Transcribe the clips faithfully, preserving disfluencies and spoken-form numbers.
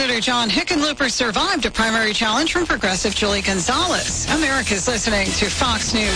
Senator John Hickenlooper survived a primary challenge from Progressive Julie Gonzalez. America's listening to Fox News.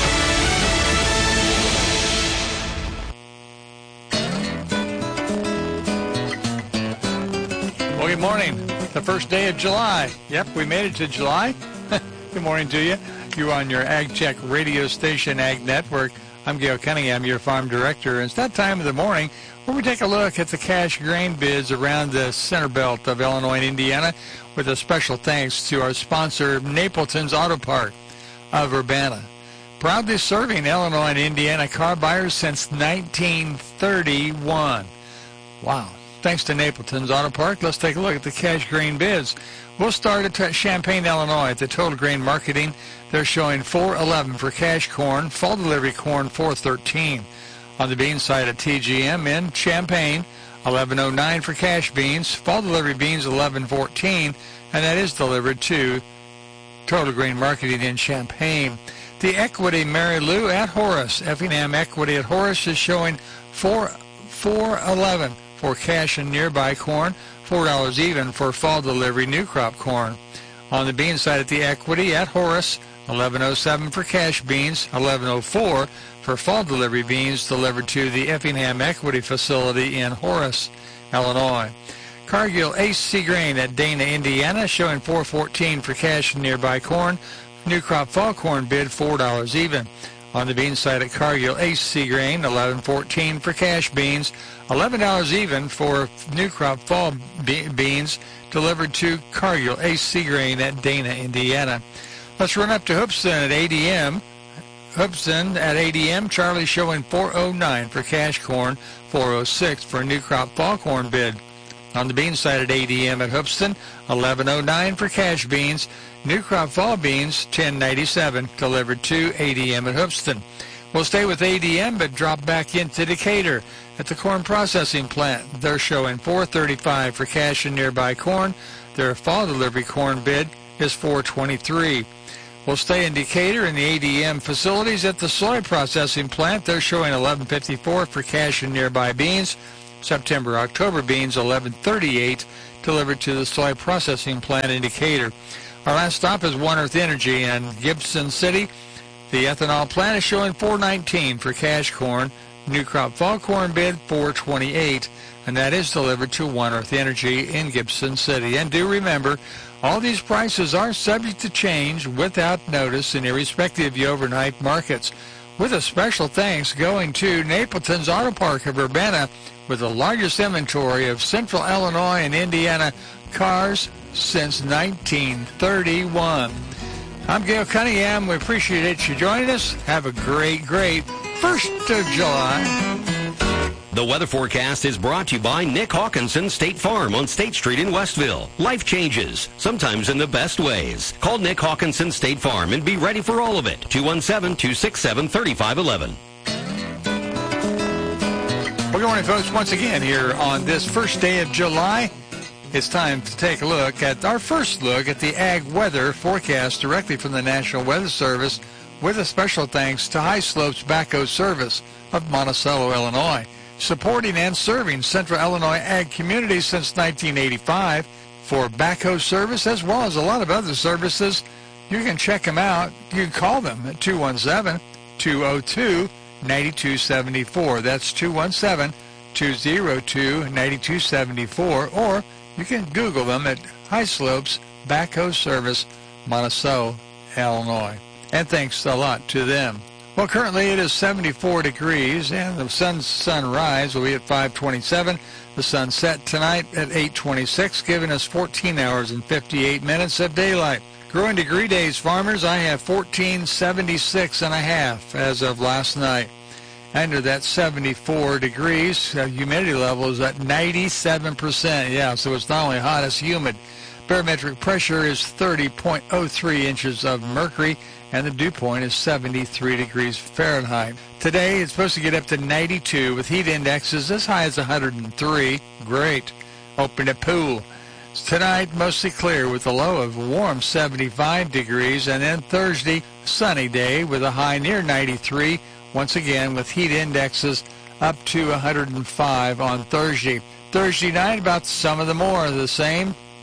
Well, good morning. The first day of July. Yep, we made it to July. Good morning to you. You're on your Ag Check radio station, Ag Network. I'm Gail Cunningham, your farm director. And it's that time of the morning where we take a look at the cash grain bids around the center belt of Illinois and Indiana with a special thanks to our sponsor, Napleton's Auto Park of Urbana. Proudly serving Illinois and Indiana car buyers since nineteen thirty-one. Wow. Thanks to Napleton's Auto Park, let's take a look at the cash grain bids. We'll start at Champaign, Illinois at the Total Grain Marketing. They're showing four eleven for cash corn, fall delivery corn four thirteen. On the bean side at T G M in Champaign, eleven oh nine for cash beans, fall delivery beans eleven fourteen, and that is delivered to Total Grain Marketing in Champaign. The Equity Mary Lou at Horace, Effingham Equity at Horace is showing four eleven for cash and nearby corn, four dollars even for fall delivery new crop corn. On the bean side at the Equity at Horace, eleven oh seven for cash beans, eleven oh four for fall delivery beans delivered to the Effingham Equity facility in Horace, Illinois. Cargill Ace C Grain at Dana, Indiana, showing four fourteen for cash and nearby corn, new crop fall corn bid four dollars even. On the bean side at Cargill Ace C Grain, eleven fourteen for cash beans, eleven dollars even for new crop fall be- beans delivered to Cargill Ace C Grain at Dana, Indiana. Let's run up to Hoopeston at A D M. Hoopeston at A D M, Charlie showing four oh nine for cash corn, four oh six for new crop fall corn bid. On the bean side at A D M at Hoopeston, eleven oh nine for cash beans, new crop fall beans, ten ninety-seven delivered to A D M at Hoopeston. We'll stay with A D M but drop back into Decatur at the corn processing plant. They're showing four thirty-five for cash and nearby corn. Their fall delivery corn bid is four twenty-three. We'll stay in Decatur in the A D M facilities at the soy processing plant. They're showing eleven fifty-four for cash and nearby beans. September, October beans, eleven thirty-eight delivered to the soy processing plant in Decatur. Our last stop is One Earth Energy in Gibson City. The ethanol plant is showing four nineteen for cash corn, new crop fall corn bid four twenty-eight, and that is delivered to One Earth Energy in Gibson City. And do remember, all these prices are subject to change without notice and irrespective of the overnight markets. With a special thanks going to Napleton's Auto Park of Urbana with the largest inventory of Central Illinois and Indiana cars since nineteen thirty-one. I'm Gail Cunningham. We appreciate you joining us. Have a great, great first of July. The weather forecast is brought to you by Nick Hawkinson State Farm on State Street in Westville. Life changes, sometimes in the best ways. Call Nick Hawkinson State Farm and be ready for all of it. two one seven, two six seven, three five one one. Well, good morning, folks. Once again here on this first day of July, it's time to take a look at our first look at the ag weather forecast directly from the National Weather Service with a special thanks to High Slopes Backhoe Service of Monticello, Illinois, supporting and serving Central Illinois ag communities since nineteen eighty-five. For backhoe service as well as a lot of other services, you can check them out. You can call them at two one seven, two oh two, nine two seven four. That's two one seven, two oh two, nine two seven four, or you can Google them at High Slopes Backhoe Service, Monticello, Illinois. And thanks a lot to them. Well, currently it is seventy-four degrees, and the sun's sunrise will be at five twenty-seven. The sunset tonight at eight twenty-six, giving us fourteen hours and fifty-eight minutes of daylight. Growing degree days, farmers, I have fourteen seventy-six and a half as of last night. Under that seventy-four degrees, uh, humidity level is at ninety-seven percent. Yeah, so it's not only hot, it's humid. Barometric pressure is thirty point oh three inches of mercury, and the dew point is seventy-three degrees Fahrenheit. Today, it's supposed to get up to ninety-two with heat indexes as high as one hundred three. Great. Open a pool. Tonight, mostly clear with a low of warm seventy-five degrees, and then Thursday, sunny day with a high near ninety-three. Once again, with heat indexes up to one hundred five on Thursday. Thursday night, about some of the more of the same.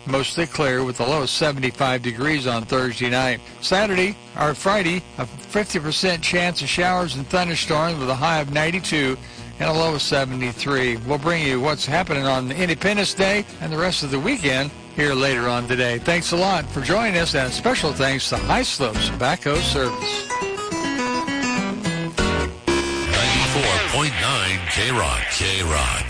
mostly clear with a low of seventy-five degrees on Thursday night. Saturday, or Friday, a fifty percent chance of showers and thunderstorms with a high of ninety-two and a low of seventy-three. We'll bring you what's happening on Independence Day and the rest of the weekend here later on today. Thanks a lot for joining us, and special thanks to High Slopes Backhoe Service. ninety-four point nine K-Rock. K-Rock.